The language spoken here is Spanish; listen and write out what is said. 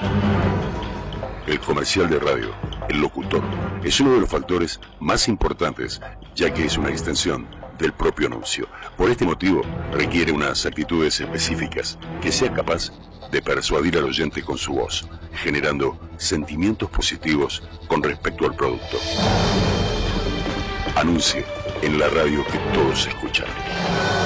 El comercial de radio, el locutor, es uno de los factores más importantes, ya que es una extensión del propio anuncio. Por este motivo, requiere unas actitudes específicas que sea capaz de persuadir al oyente con su voz, generando sentimientos positivos con respecto al producto. Anuncie en la radio que todos escuchan.